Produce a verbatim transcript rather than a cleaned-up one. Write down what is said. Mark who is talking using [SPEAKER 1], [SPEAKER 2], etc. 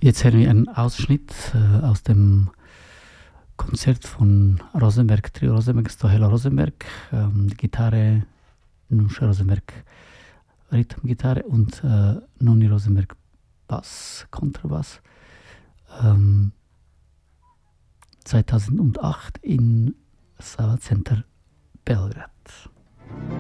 [SPEAKER 1] Jetzt hören wir einen Ausschnitt äh, aus dem Konzert von Rosenberg, Trio Rosenberg, Stohela Rosenberg, ähm, die Gitarre, Nuscha Rosenberg, Rhythmgitarre und äh, Noni Rosenberg, Bass, Kontrabass. Ähm, zweitausendacht in Sava Center Belgrad.